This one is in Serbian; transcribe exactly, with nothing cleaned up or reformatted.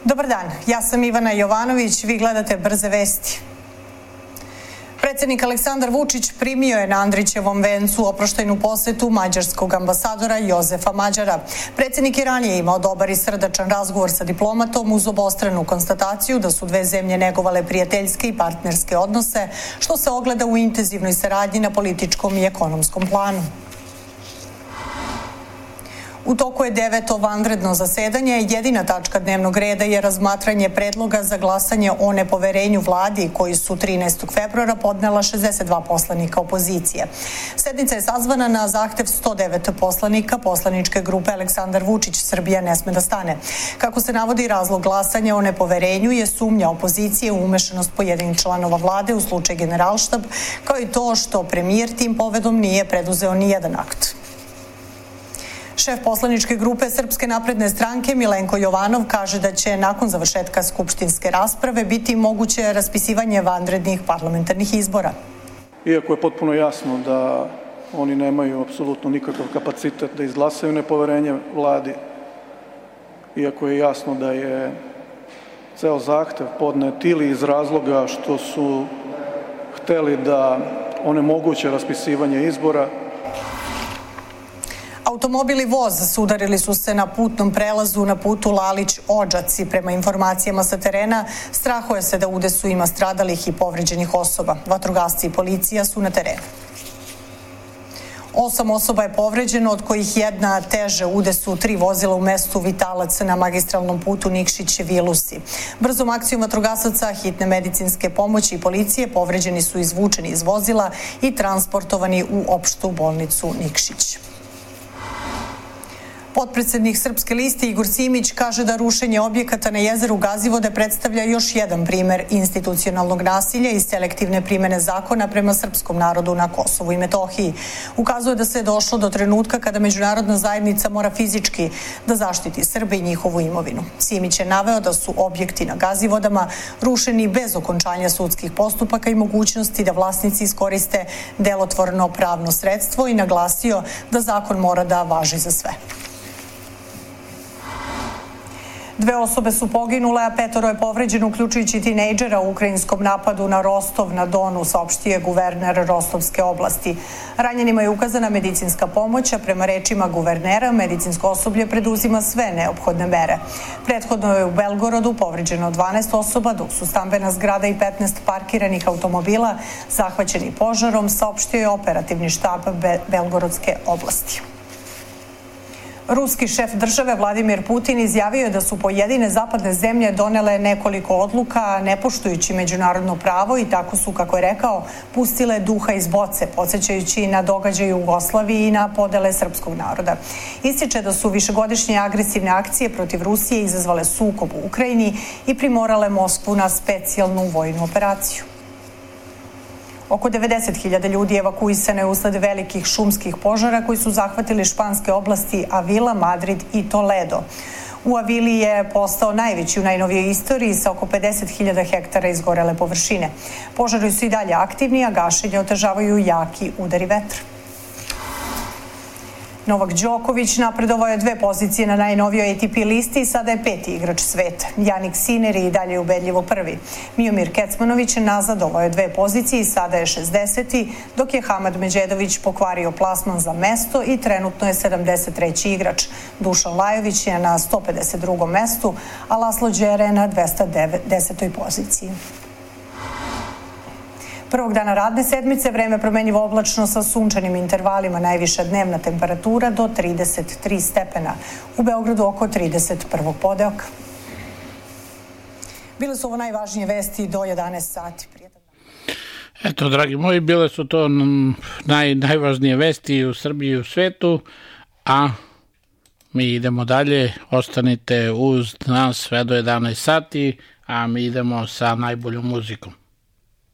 Dobar dan, ja sam Ivana Jovanović, vi gledate Brze vesti. Predsednik Aleksandar Vučić primio je na Andrićevom vencu oproštajnu posetu mađarskog ambasadora Jozefa Mađara. Predsednik je ranije imao dobar i srdačan razgovor sa diplomatom uz obostranu konstataciju da su dve zemlje negovale prijateljske i partnerske odnose, što se ogleda u intenzivnoj saradnji na političkom i ekonomskom planu. U toku je deveto vanredno zasedanje. Jedina tačka dnevnog reda je razmatranje predloga za glasanje o nepoverenju vladi koji su trinaestog februara podnela šezdeset dva poslanika opozicije. Sednica je sazvana na zahtev sto devet poslanika poslaničke grupe Aleksandar Vučić Srbija ne sme da stane. Kako se navodi, razlog glasanja o nepoverenju je sumnja opozicije u umešanost pojedinih članova vlade u slučaj Generalštab, kao i to što premijer tim povedom nije preduzeo ni jedan akt. Šef poslaničke grupe Srpske napredne stranke Milenko Jovanov kaže da će nakon završetka skupštinske rasprave biti moguće raspisivanje vanrednih parlamentarnih izbora. Iako je potpuno jasno da oni nemaju apsolutno nikakav kapacitet da izglasaju nepoverenje vladi, iako je jasno da je ceo zahtev podnet ili iz razloga što su hteli da onemoguće raspisivanje izbora. Automobil i voz sudarili su se na putnom prelazu na putu Lalić-Odžaci. Prema informacijama sa terena, strahuje se da u udesu ima stradalih i povređenih osoba. Vatrogasci i policija su na terenu. Osam osoba je povređeno, od kojih jedna teže. U udesu tri vozila u mestu Vitalac na magistralnom putu Nikšić-Vilusi. Brzom akcijom vatrogasaca, hitne medicinske pomoći i policije povređeni su izvučeni iz vozila i transportovani u opštu bolnicu Nikšić. Potpredsednik Srpske liste Igor Simić kaže da rušenje objekata na jezeru Gazivode predstavlja još jedan primer institucionalnog nasilja i selektivne primene zakona prema srpskom narodu na Kosovu i Metohiji. Ukazuje da se je došlo do trenutka kada međunarodna zajednica mora fizički da zaštiti Srbe i njihovu imovinu. Simić je naveo da su objekti na Gazivodama rušeni bez okončanja sudskih postupaka i mogućnosti da vlasnici iskoriste delotvorno pravno sredstvo i naglasio da zakon mora da važi za sve. Dve osobe su poginule, a petoro je povređeno, uključujući tinejdžera u ukrajinskom napadu na Rostov na Donu, saopštio je guverner Rostovske oblasti. Ranjenima je ukazana medicinska pomoć, a prema rečima guvernera, medicinsko osoblje preduzima sve neophodne mere. Prethodno je u Belgorodu povređeno dvanaest osoba, dok su stambena zgrada i petnaest parkiranih automobila zahvaćeni požarom, saopštio je operativni štab Belgorodske oblasti. Ruski šef države Vladimir Putin izjavio je da su pojedine zapadne zemlje donele nekoliko odluka ne poštujući međunarodno pravo i tako su, kako je rekao, pustile duha iz boce, podsjećajući na događaje u Jugoslaviji i na podele srpskog naroda. Ističe da su višegodišnje agresivne akcije protiv Rusije izazvale sukob u Ukrajini i primorale Moskvu na specijalnu vojnu operaciju. Oko devedeset hiljada ljudi evakuisano je usled velikih šumskih požara koji su zahvatili španske oblasti Avila, Madrid i Toledo. U Avili je postao najveći u najnovijoj istoriji sa oko pedeset hiljada hektara izgorele površine. Požari su i dalje aktivni, a gašenje otežavaju jaki udari vetra. Novak Đoković napredovao je dve pozicije na najnovijoj A T P listi i sada je peti igrač sveta. Jannik Sinner je i dalje ubedljivo prvi. Miomir Kecmanović nazadovao je dve pozicije i sada je šezdeseti, dok je Hamad Međedović pokvario plasman za mesto i trenutno je sedamdeset treći igrač. Dušan Lajović je na sto pedeset drugom mestu, a Laslo Đere na dvesta desetoj poziciji. Prvog dana radne sedmice vreme promenljivo oblačno sa sunčanim intervalima, najviša dnevna temperatura do trideset tri stepena. U Beogradu oko trideset prvog podeoka. Bile su ovo najvažnije vesti do jedanaest sati. Eto, dragi moji, bile su to naj, najvažnije vesti u Srbiji i u svetu, a mi idemo dalje. Ostanite uz nas sve do jedanaest sati, a mi idemo sa najboljom muzikom.